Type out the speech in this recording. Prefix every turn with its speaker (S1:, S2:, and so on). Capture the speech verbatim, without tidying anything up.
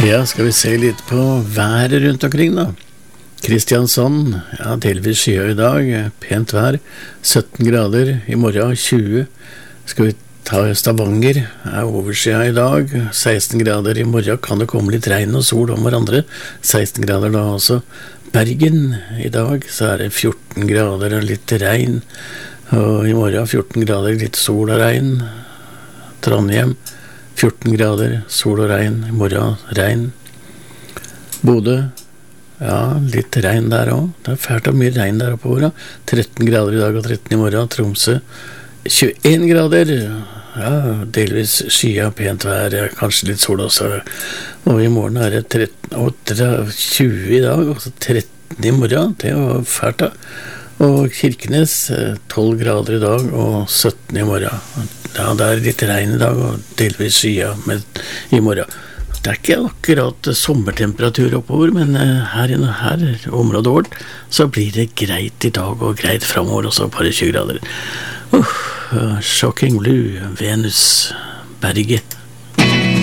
S1: Ja, skal vi se litt på været rundt omkring da. Kristiansand, ja, delvis skya i dag, pent vær, sytten grader, i morgen tjue. Skal vi ta Stavanger, er overskya i dag, seksten grader, i morgen kan det komme litt regn og sol om hverandre, seksten grader da også. Bergen, i dag så er det fjorten grader og litt regn, og i morgen fjorten grader, litt sol og regn. Trondheim, fjorten grader, sol og regn, i morgen regn. Bodø, ja, litt regn der også. Det er fælt og mye regn der oppover. tretten grader i dag og tretten i morgen. Tromsø, tjueen grader. Ja, delvis skya, pent vær, kanskje litt sol også. Og i morgen er det tretten, og tjue i dag, og tretten i morgen. Det var fælt da. Og Kirkenes, tolv grader i dag og sytten i morgen. Ja, det er litt regn i dag og delvis skya i morgen. Det er ikke akkurat sommertemperatur oppover, men her i her området vårt så blir det greit i dag og greit fremover, også bare tjue grader. Uh, Shocking Blue, Venus, Berget.